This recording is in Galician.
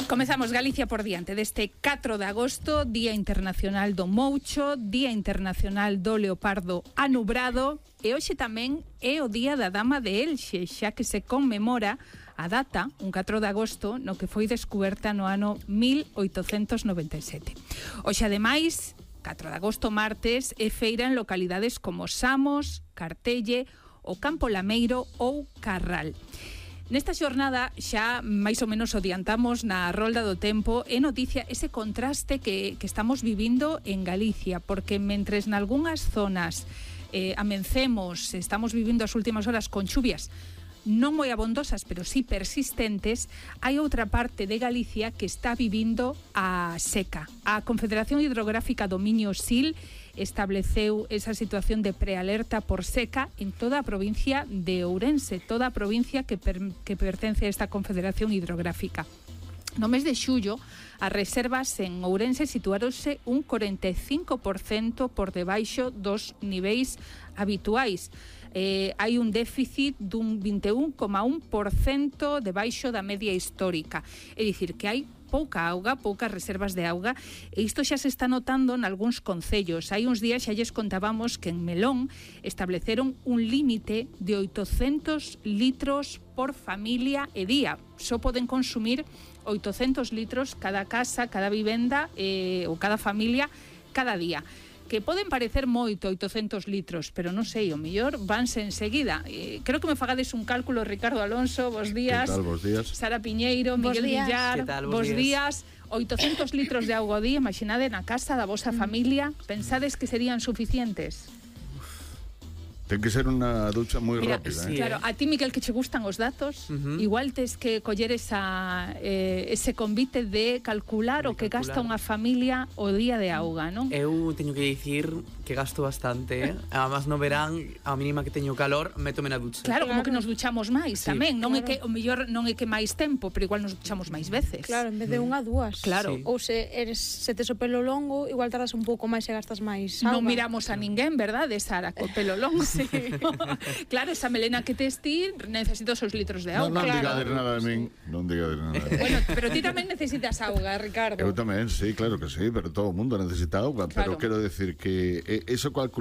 Comezamos Galicia por diante deste 4 de agosto, Día Internacional do Moucho, Día Internacional do Leopardo anubrado, e hoxe tamén é o Día da Dama de Elxe, xa que se conmemora a data, un 4 de agosto, no que foi descuberta no ano 1897. Hoxe, ademais, 4 de agosto, martes, é feira en localidades como Samos, Cartelle, o Campo Lameiro ou Carral. Nesta xornada xa máis ou menos adiantamos na rolda do tempo e noticia ese contraste que estamos vivindo en Galicia, porque mentres nalgúnas zonas amencemos, estamos vivindo as últimas horas con chuvias non moi abondosas, pero sí persistentes, hai outra parte de Galicia que está vivindo a seca. A Confederación Hidrográfica do Miño-Sil estableceu esa situación de prealerta por seca en toda a provincia de Ourense, toda a provincia que pertence a esta Confederación Hidrográfica. No mes de xullo, as reservas en Ourense situaronse un 45% por debaixo dos niveis habituais. Hai un déficit dun 21,1% debaixo da media histórica. É dicir, que hai pouca auga, poucas reservas de auga, e isto xa se está notando nalgúns concellos. Hai uns días xa lles contábamos que en Melón estableceron un límite de 800 litros por familia e día. Só poden consumir 800 litros cada casa, cada vivenda ou cada familia cada día. Que poden parecer moito 800 litros, pero non sei, o mellor vanse enseguida. Creo que me fagades un cálculo, Ricardo Alonso, bos días. Que tal, bos días? Sara Piñeiro, Miguel Villar, bos días. 800 litros de auga ao día, imaginade na casa da vosa familia, pensades que serían suficientes? Ten que ser unha ducha moi rápida. Sí, claro, a ti, Miguel, que che gustan os datos, igual tes que coller ese convite de calcular o que gasta unha familia o día de auga, non? Eu teño que dicir que gasto bastante, además no verán, a mínima que teño calor, métome na ducha. Claro, como que nos duchamos máis tamén, non é que o mellor non é que máis tempo, pero igual nos duchamos máis veces. Claro, en vez de unha, dúas. Claro. Ou se tes o pelo longo, igual tardas un pouco máis e gastas máis auga. Non miramos a ninguén, verdade, Sara, co pelo longo. Sí. Claro, esa melena que tes ti necesita os seus litros de auga. Non claro. digades nada de min, non digades nada de min. Bueno, pero ti tamén necesitas auga, Ricardo. Eu tamén, sí, claro que sí, pero todo o mundo necesita auga, Claro. pero quero decir que eso calcula